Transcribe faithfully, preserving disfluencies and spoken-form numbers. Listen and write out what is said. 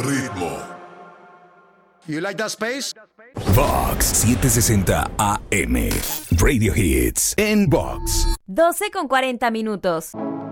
ritmo. You like that space? Vox setecientos sesenta A M. Radio Hits en Vox. doce con cuarenta minutos.